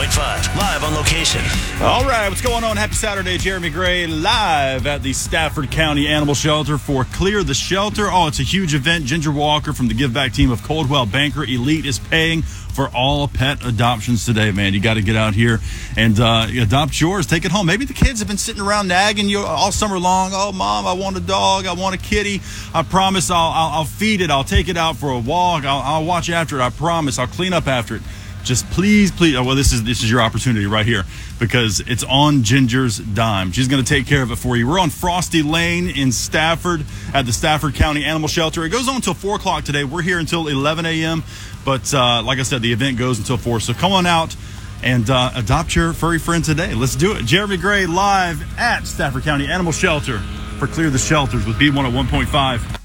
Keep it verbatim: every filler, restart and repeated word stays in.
point five, live on location. All right, what's going on? Happy Saturday. Jeremy Gray live at the Stafford County Animal Shelter for Clear the Shelter. Oh, it's a huge event. Ginger Walker from the Give Back team of Coldwell Banker Elite is paying for all pet adoptions today, man. You got to get out here and uh, adopt yours. Take it home. Maybe the kids have been sitting around nagging you all summer long. Oh, Mom, I want a dog. I want a kitty. I promise I'll, I'll, I'll feed it. I'll take it out for a walk. I'll, I'll watch after it. I promise I'll clean up after it. Just please, please. Oh, well, this is this is your opportunity right here because it's on Ginger's dime. She's going to take care of it for you. We're on Frosty Lane in Stafford at the Stafford County Animal Shelter. It goes on until four o'clock today. We're here until eleven a.m. But uh, like I said, the event goes until four. So come on out and uh, adopt your furry friend today. Let's do it. Jeremy Gray live at Stafford County Animal Shelter for Clear the Shelters with B one oh one point five.